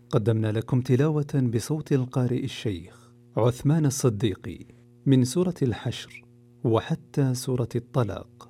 قدمنا لكم تلاوة بصوت القارئ الشيخ عثمان الصديقي من سورة الحشر وحتى سورة الطلاق.